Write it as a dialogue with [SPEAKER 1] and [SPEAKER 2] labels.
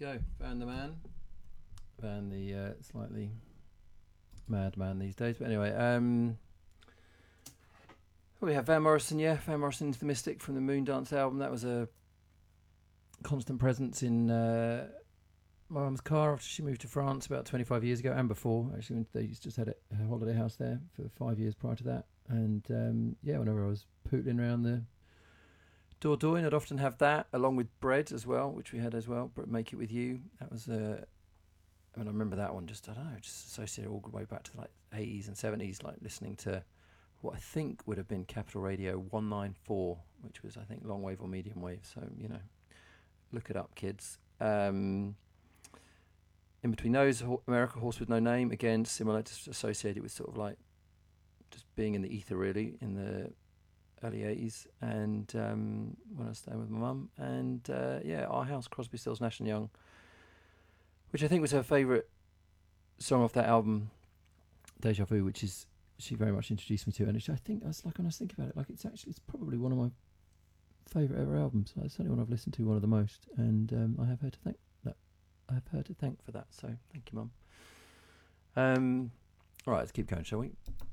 [SPEAKER 1] go. Van the man. Van the slightly mad man these days. But anyway, we have Van Morrison, Van Morrison's The Mystic from the Moondance album. That was a constant presence in my mum's car after she moved to France about 25 years ago, and before, actually, when they just had a holiday house there for 5 years prior to that. And whenever I was pootling around the Dordogne, I'd often have that along with Bread as well, which we had as well. But Make It With You, that was I remember that one. Just I don't know, just associated all the way back to like 80s and 70s, like listening to what I think would have been Capital Radio 194, which was I think long wave or medium wave. So look it up, kids. In between those, America Horse with No Name, again similar, just associated with sort of like just being in the ether really in the early 80s, and when I was staying with my mum, and Our House, Crosby, Stills, Nash and Young, which I think was her favourite song off that album, Deja Vu, which is she very much introduced me to, and I think when I was thinking about it, like it's probably one of my favourite ever albums. It's certainly one I've listened to one of the most, and I have her to thank for that. So thank you, Mum. All right, let's keep going, shall we?